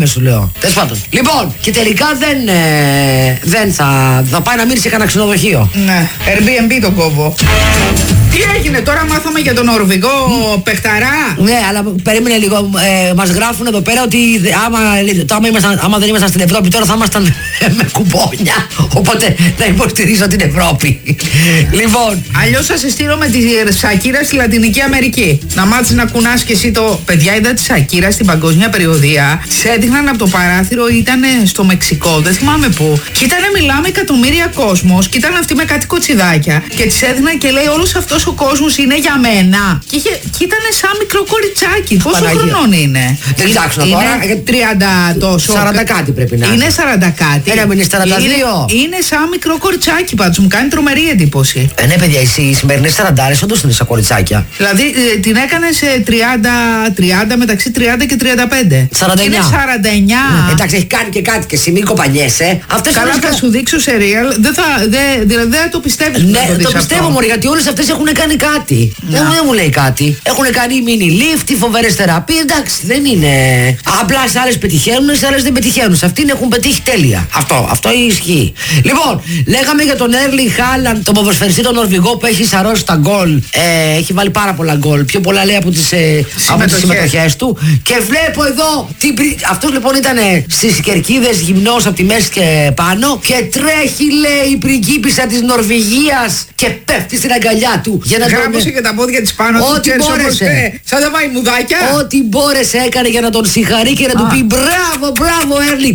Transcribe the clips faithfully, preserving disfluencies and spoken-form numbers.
Πάμε, σου λέω. Τέλος πάντων. Λοιπόν, και τελικά δεν, ε, δεν θα, θα πάει να μείνει σε κανένα ξενοδοχείο. Ναι, Airbnb τον κόβω. Τι έγινε, τώρα μάθαμε για τον Νορβηγό mm. παιχταρά. Ναι, αλλά περίμενε λίγο. Ε, μας γράφουν εδώ πέρα ότι άμα, άμα, ήμασταν, άμα δεν ήμασταν στην Ευρώπη, τώρα θα ήμασταν με κουπόνια. Οπότε θα υποστηρίζω την Ευρώπη. Λοιπόν. Αλλιώς θα σε στείλω με τη Σακύρα στη Λατινική Αμερική. Να μάθεις να κουνάς και εσύ το. Παιδιά, είδα τη Σακύρα στην παγκόσμια περιοδία. Της έδειχναν από το παράθυρο, ήταν στο Μεξικό, δεν θυμάμαι πού. Και ήταν, μιλάμε, εκατομμύρια κόσμος. Και ήταν αυτή με κάτι κοτσιδάκια. Και της έδειχναν και λέει: όλος αυτός ο κόσμος είναι για μένα. Και, είχε, και ήταν σαν μικρό κοριτσάκι. Πόσο Παναγία. χρονών είναι? Δεν κοιτάξω τώρα. Είναι τριάντα τόσο. σαράντα κάτι πρέπει να είναι. Είναι σαράντα κάτι. Ένα μήνυ σαράντα δύο. Είναι, είναι σαν μικρό κοριτσάκι πάντως. Μου κάνει τρομερή εντύπωση. Ε, ναι, παιδιά, οι σημερινές σαραντάρες όντως είναι σαν κοριτσάκια. Δηλαδή ε, την έκανε σε τριάντα, τριάντα, μεταξύ τριάντα και τριάντα πέντε. σαράντα εννιά. Είναι σαράντα εννιά. Ναι, εντάξει, έχει κάνει και κάτι και εσύ, μην κοπανιέσαι. Αυτές Καλά, θα σου δείξω σε real. Δεν θα, δε, δηλαδή δεν θα το πιστεύεις. Ναι, το, το πιστεύω μωρέ, γιατί όλες αυτές έχουν κάνει κάτι. Δεν, δεν μου λέει κάτι. Έχουν κάνει mini lift, φοβερές θεραπείες. Εντάξει, δεν είναι. Απλά σε άλλες πετυχαίνουν, σε άλλες δεν πετυχαίνουν. Σε αυτήν έχουν πετύχει τέλεια. Αυτό, αυτό ισχύει. Λοιπόν, λέγαμε για τον Erling Haaland, τον ποδοσφαιριστή τον Νορβηγό που έχει σαρώσει τα γκολ. Ε, έχει βάλει πάρα πολλά γκολ. Πιο πολλά λέει από τις ε, συμμετοχές του. Και βλέπω εδώ. Αυτός λοιπόν ήταν στις κερκίδες γυμνός από τη μέση και πάνω. Και τρέχει, λέει, η πριγκίπισσα της Νορβηγίας και πέφτει στην αγκαλιά του. Για να γράμμωσε τον... και τα πόδια της πάνω. Ό,τι μπόρεσε. Ε, σαν τα μαϊμουδάκια. Ό,τι μπόρεσε έκανε για να τον συγχαρεί και να Α. του πει μπράβο, μπράβο, Erling.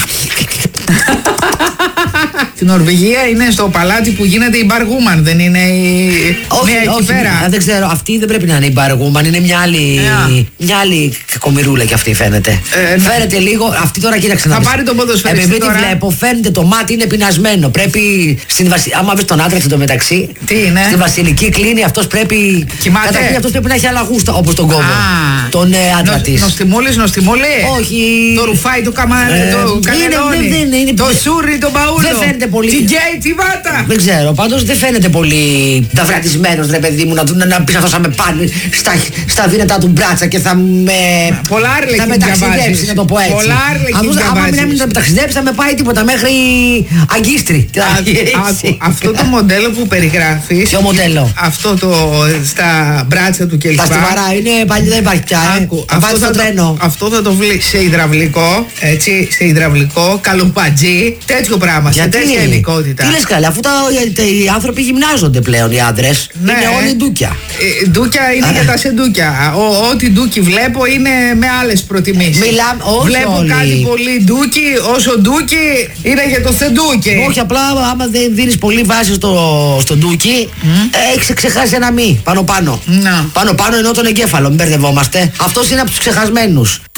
Στην Νορβηγία είναι στο παλάτι που γίνεται η Barwoman, δεν είναι η. Όχι, μία όχι, πέρα. Δεν ξέρω, αυτή δεν πρέπει να είναι η Barwoman, είναι μια άλλη. Yeah. Μια άλλη κακομοιρούλα κι αυτή φαίνεται. Ε, φαίνεται λίγο, αυτή τώρα κοίταξε να θα πάρει τον ποδοσφαιριστή. Επειδή τη βλέπω, φαίνεται το μάτι είναι πεινασμένο. Πρέπει. Στην βασι... Άμα βρει τον άντρα στο μεταξύ. Τι είναι? Στη βασιλική κλίνη αυτό πρέπει. Κοιμάται. Καταρχήν αυτό πρέπει να έχει αλλαγούστα όπως τον κόβο. Ah. Τον ε, άντρα Νο, της. Νοστιμούλης, νοστιμούλη. Όχι. Το ρουφάει, το καμάρι, ε, το κανελόνι. Το σούρι, το μπαούλο. Δεν φαίνεται πολύ. Τι γκέι, τι βάτα. Δεν ξέρω, πάντως δεν φαίνεται πολύ ταυρατισμένος, ρε παιδί μου, να, να, να πεις αυτό θα με πάνε στα, στα δύνατα του μπράτσα και θα με. Πολλά άρλεκη θα με ταξιδέψει, να το πω έτσι. Πολλά άρλεκη. Άμα μην με ταξιδέψει, θα με πάει τίποτα μέχρι Αγκίστρι. Αυτό το μοντέλο που περιγράφεις. Ποιο μοντέλο? Αυτό το στα μπράτσα του κλπ. Τα στιβαρά είναι πάλι, δεν υπάρχει πια. Ε. Αυτό, θα το, αυτό θα το βρει σε υδραυλικό, έτσι, σε υδραυλικό, καλουπατζή, τέτοιο πράγμα. Γιατί? Σε τέτοια ειδικότητα. Τι λες καλά, αφού τα, οι άνθρωποι γυμνάζονται πλέον, οι άντρες. Ναι. Είναι όλοι ντούκια. Ε, ντούκια είναι για τα σεντούκια. Ο, ό,τι ντούκι βλέπω είναι με άλλες προτιμήσεις. Μιλάμε, όχι βλέπω όλοι. κάτι πολύ ντούκι, όσο ντούκι είναι για το σεντούκι. Όχι, απλά άμα δεν δίνεις πολύ βάση στο, στο ντούκι, mm. έχεις ξεχάσει ένα μη πάνω-πάνω. No. Πάνω-πάνω ενώ τον εγκέφαλο, μην μπερδευόμαστε. Αυτός είναι από τους ξεχασμένους.